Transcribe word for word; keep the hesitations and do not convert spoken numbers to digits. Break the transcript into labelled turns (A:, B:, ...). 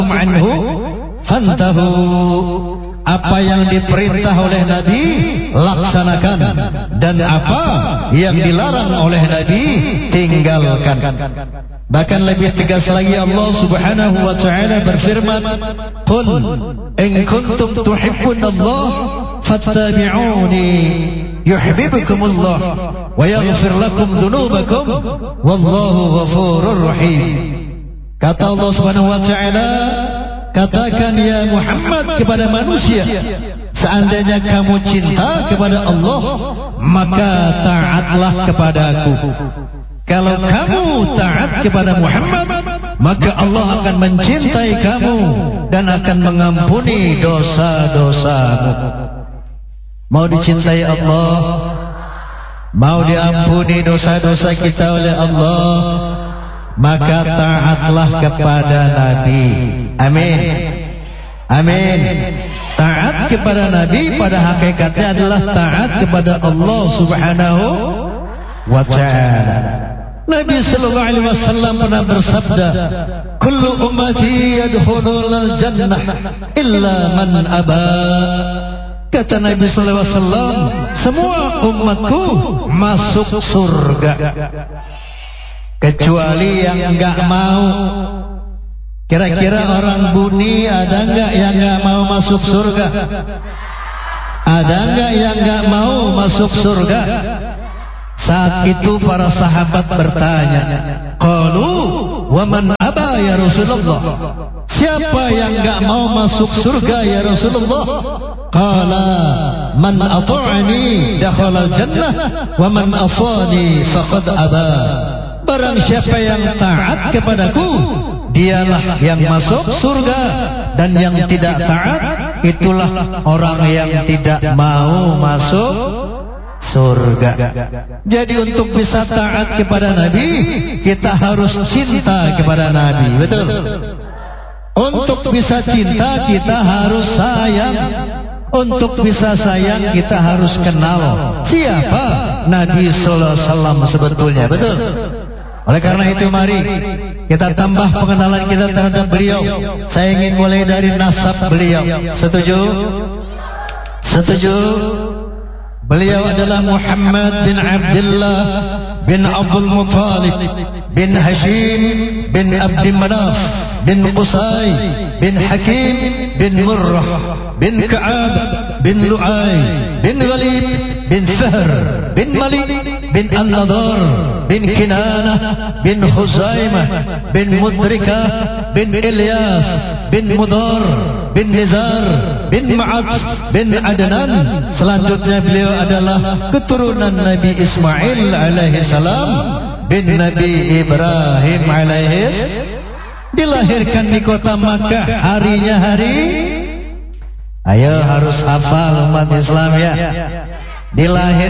A: anhu fantahu. Apa yang diperintah oleh Nabi laksanakan, dan apa yang dilarang oleh Nabi tinggalkan. Bahkan lebih tegas lagi Allah Subhanahu wa taala berfirman, "Qul in kuntum tuhibbunallah fattabi'uni yuhibbukumullah wa yaghfir lakum dzunubakum wallahu ghafurur rahim." Kata Allah Subhanahu wa taala, katakan ya Muhammad kepada manusia, seandainya kamu cinta kepada Allah, maka taatlah kepadaku. Kalau kamu taat kepada Muhammad, maka Allah akan mencintai kamu dan akan mengampuni dosa-dosamu. Mau dicintai Allah, mau diampuni dosa-dosa kita oleh Allah, maka taatlah kepada Nabi. Amin. Amin. Taat kepada Nabi pada hakikatnya adalah taat kepada Allah Subhanahu wa ta'ala. Nabi sallallahu alaihi wasallam pernah bersabda, "Kullu ummati yadkhulul jannah illa man aba." Kata Nabi sallallahu alaihi wasallam, semua umatku masuk surga kecuali yang enggak mau. Kira-kira orang Buni ada enggak yang enggak mau masuk surga? Ada enggak yang enggak mau masuk surga? Saat itu para sahabat bertanya, qalu wa man aba ya Rasulullah? Siapa yang enggak mau masuk surga ya Rasulullah? Qala man ata'ani dakhala al-jannah wa man asani faqad aba. Barang siapa yang taat kepadaku, dialah yang masuk surga, dan yang tidak taat itulah orang yang tidak mau masuk surga. Jadi untuk bisa taat kepada Nabi, kita harus cinta kepada Nabi. Betul? Untuk bisa cinta, kita harus sayang. Untuk bisa sayang, kita harus kenal siapa Nabi sallallahu alaihi wasallam sebetulnya. Betul? Oleh karena itu mari kita tambah pengenalan kita terhadap beliau. Saya ingin mulai dari nasab beliau. Setuju? Setuju? Beliau adalah Muhammad bin Abdullah bin Abdul Muttalib bin Hashim bin Abdi Manaf bin Qusay bin Hakim bin Murrah bin Ka'ab bin Lu'ay bin Walid bin Fahr bin Malik bin An-Nadar bin Kinanah bin Huzaimah bin Mudrikah bin Ilyas bin Mudar bin Nizar bin Ma'ad bin Adnan. Selanjutnya beliau adalah keturunan Nabi Ismail alaihi salam bin Nabi Ibrahim alaihi. Dilahirkan di kota Makkah. Harinya hari, ayo harus hafal umat Islam ya. Dilahir